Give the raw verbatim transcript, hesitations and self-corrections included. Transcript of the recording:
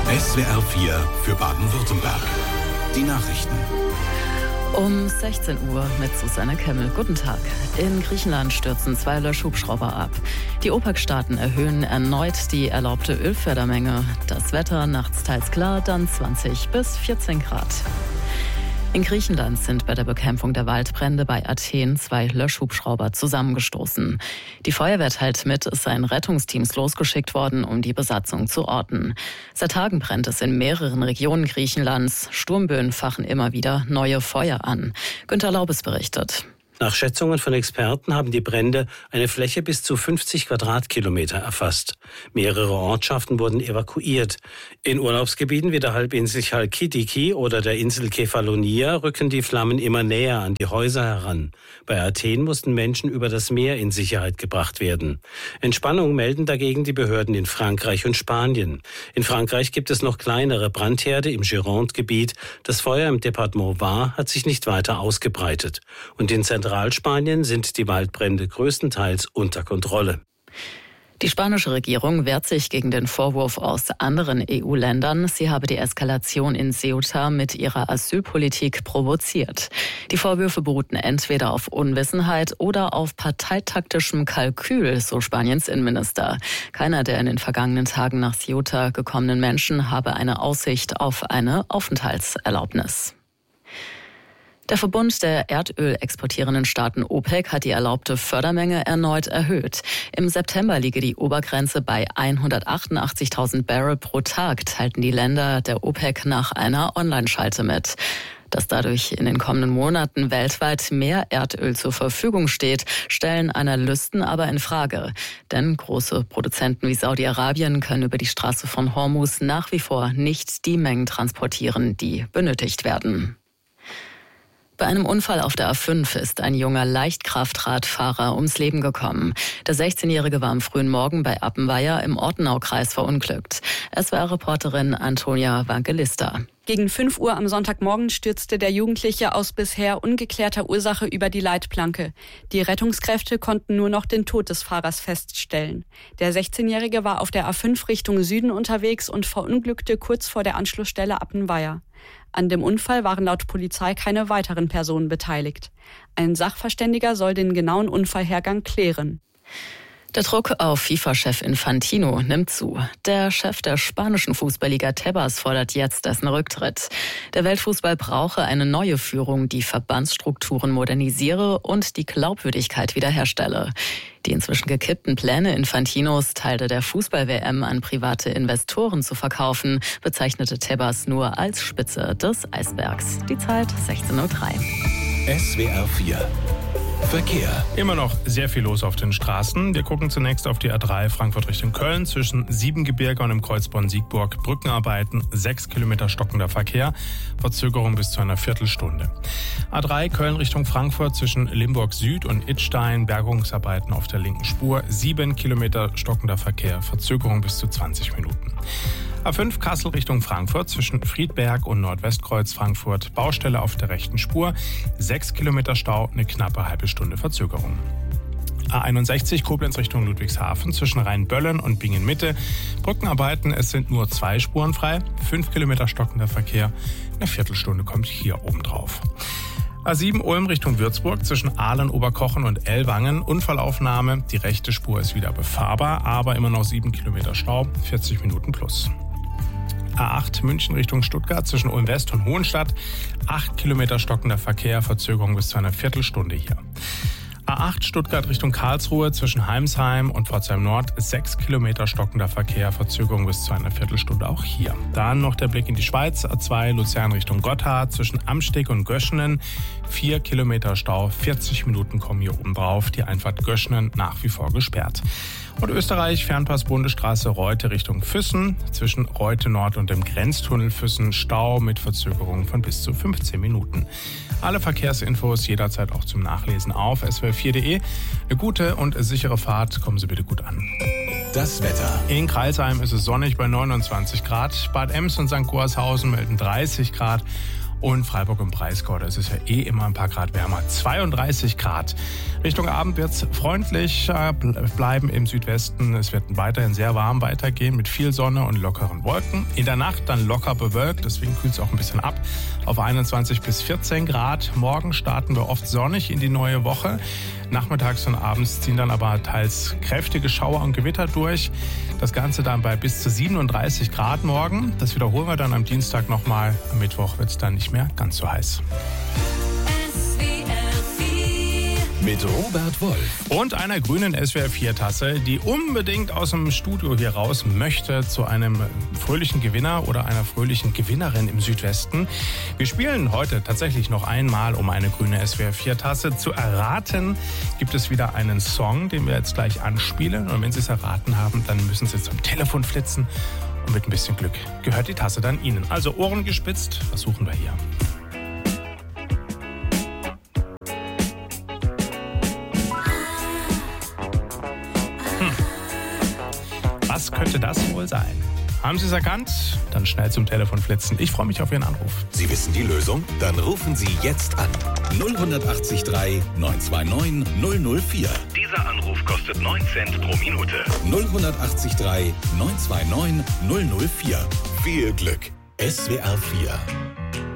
S W R vier für Baden-Württemberg. Die Nachrichten. Um sechzehn Uhr mit Susanne Kemmel. Guten Tag. In Griechenland stürzen zwei Löschhubschrauber ab. Die OPEC-Staaten erhöhen erneut die erlaubte Ölfördermenge. Das Wetter nachts teils klar, dann zwanzig bis vierzehn Grad. In Griechenland sind bei der Bekämpfung der Waldbrände bei Athen zwei Löschhubschrauber zusammengestoßen. Die Feuerwehr teilt mit, es seien Rettungsteams losgeschickt worden, um die Besatzung zu orten. Seit Tagen brennt es in mehreren Regionen Griechenlands. Sturmböen fachen immer wieder neue Feuer an. Günter Laubes berichtet. Nach Schätzungen von Experten haben die Brände eine Fläche bis zu fünfzig Quadratkilometer erfasst. Mehrere Ortschaften wurden evakuiert. In Urlaubsgebieten wie der Halbinsel Chalkidiki oder der Insel Kefalonia rücken die Flammen immer näher an die Häuser heran. Bei Athen mussten Menschen über das Meer in Sicherheit gebracht werden. Entspannung melden dagegen die Behörden in Frankreich und Spanien. In Frankreich gibt es noch kleinere Brandherde im Gironde-Gebiet. Das Feuer im Departement Var hat sich nicht weiter ausgebreitet. Und in Zentralspanien sind die Waldbrände größtenteils unter Kontrolle. Die spanische Regierung wehrt sich gegen den Vorwurf aus anderen E U-Ländern, sie habe die Eskalation in Ceuta mit ihrer Asylpolitik provoziert. Die Vorwürfe beruhten entweder auf Unwissenheit oder auf parteitaktischem Kalkül, so Spaniens Innenminister. Keiner der in den vergangenen Tagen nach Ceuta gekommenen Menschen habe eine Aussicht auf eine Aufenthaltserlaubnis. Der Verbund der Erdöl exportierenden Staaten OPEC hat die erlaubte Fördermenge erneut erhöht. Im September liege die Obergrenze bei hundertachtundachtzigtausend Barrel pro Tag, teilten die Länder der OPEC nach einer Online-Schalte mit. Dass dadurch in den kommenden Monaten weltweit mehr Erdöl zur Verfügung steht, stellen Analysten aber in Frage. Denn große Produzenten wie Saudi-Arabien können über die Straße von Hormuz nach wie vor nicht die Mengen transportieren, die benötigt werden. Bei einem Unfall auf der A fünf ist ein junger Leichtkraftradfahrer ums Leben gekommen. Der sechzehnjährige war am frühen Morgen bei Appenweier im Ortenaukreis verunglückt. S W R-Reporterin Antonia Vangelista. Gegen fünf Uhr am Sonntagmorgen stürzte der Jugendliche aus bisher ungeklärter Ursache über die Leitplanke. Die Rettungskräfte konnten nur noch den Tod des Fahrers feststellen. Der sechzehnjährige war auf der A fünf Richtung Süden unterwegs und verunglückte kurz vor der Anschlussstelle Appenweier. An dem Unfall waren laut Polizei keine weiteren Personen beteiligt. Ein Sachverständiger soll den genauen Unfallhergang klären. Der Druck auf FIFA-Chef Infantino nimmt zu. Der Chef der spanischen Fußballliga Tebas fordert jetzt dessen Rücktritt. Der Weltfußball brauche eine neue Führung, die Verbandsstrukturen modernisiere und die Glaubwürdigkeit wiederherstelle. Die inzwischen gekippten Pläne Infantinos, Teile der Fußball-W M an private Investoren zu verkaufen, bezeichnete Tebas nur als Spitze des Eisbergs. Die Zeit sechzehn Uhr drei. S W R vier Verkehr. Immer noch sehr viel los auf den Straßen. Wir gucken zunächst auf die A drei Frankfurt Richtung Köln zwischen Siebengebirge und dem Kreuz Bonn-Siegburg. Brückenarbeiten, sechs Kilometer stockender Verkehr, Verzögerung bis zu einer Viertelstunde. A drei Köln Richtung Frankfurt zwischen Limburg Süd und Idstein, Bergungsarbeiten auf der linken Spur, sieben Kilometer stockender Verkehr, Verzögerung bis zu zwanzig Minuten. A fünf Kassel Richtung Frankfurt zwischen Friedberg und Nordwestkreuz Frankfurt, Baustelle auf der rechten Spur, sechs Kilometer Stau, eine knappe halbe Stunde Verzögerung. A einundsechzig Koblenz Richtung Ludwigshafen zwischen Rheinböllen und Bingen-Mitte, Brückenarbeiten, es sind nur zwei Spuren frei, fünf Kilometer stockender Verkehr, eine Viertelstunde kommt hier oben drauf. A sieben Ulm Richtung Würzburg zwischen Aalen, Oberkochen und Ellwangen. Unfallaufnahme. Die rechte Spur ist wieder befahrbar, aber immer noch sieben Kilometer Stau, vierzig Minuten plus. A acht München Richtung Stuttgart zwischen Ulm West und Hohenstadt. acht Kilometer stockender Verkehr, Verzögerung bis zu einer Viertelstunde hier. A acht Stuttgart Richtung Karlsruhe zwischen Heimsheim und Pforzheim Nord, sechs Kilometer stockender Verkehr, Verzögerung bis zu einer Viertelstunde auch hier. Dann noch der Blick in die Schweiz, A zwei Luzern Richtung Gotthard zwischen Amsteg und Göschenen, vier Kilometer Stau, vierzig Minuten kommen hier oben drauf, die Einfahrt Göschenen nach wie vor gesperrt. Und Österreich, Fernpass Bundesstraße Reute Richtung Füssen, zwischen Reute Nord und dem Grenztunnel Füssen, Stau mit Verzögerung von bis zu fünfzehn Minuten. Alle Verkehrsinfos jederzeit auch zum Nachlesen auf S W R vier punkt de. Eine gute und sichere Fahrt, kommen Sie bitte gut an. Das Wetter. In Crailsheim ist es sonnig bei neunundzwanzig Grad, Bad Ems und Sankt Goarshausen melden dreißig Grad Und Freiburg im Breisgau, da ist es ja eh immer ein paar Grad wärmer. zweiunddreißig Grad. Richtung Abend wird es freundlich bleiben im Südwesten. Es wird weiterhin sehr warm weitergehen mit viel Sonne und lockeren Wolken. In der Nacht dann locker bewölkt, deswegen kühlt es auch ein bisschen ab auf einundzwanzig bis vierzehn Grad. Morgen starten wir oft sonnig in die neue Woche. Nachmittags und abends ziehen dann aber teils kräftige Schauer und Gewitter durch. Das Ganze dann bei bis zu siebenunddreißig Grad morgen. Das wiederholen wir dann am Dienstag nochmal. Am Mittwoch wird es dann nicht mehr ganz so heiß. Mit Robert Wolf. Und einer grünen S W R vier Tasse, die unbedingt aus dem Studio hier raus möchte zu einem fröhlichen Gewinner oder einer fröhlichen Gewinnerin im Südwesten. Wir spielen heute tatsächlich noch einmal, um eine grüne S W R vier Tasse zu erraten. Gibt es wieder einen Song, den wir jetzt gleich anspielen. Und wenn Sie es erraten haben, dann müssen Sie zum Telefon flitzen. Und mit ein bisschen Glück gehört die Tasse dann Ihnen. Also Ohren gespitzt, was suchen wir hier? Was könnte das wohl sein? Haben Sie es erkannt? Dann schnell zum Telefon flitzen. Ich freue mich auf Ihren Anruf. Sie wissen die Lösung? Dann rufen Sie jetzt an. null acht drei neun zwei neun null null vier. Dieser Anruf kostet neun Cent pro Minute. null acht drei neun zwei neun null null vier. Viel Glück. S W R vier.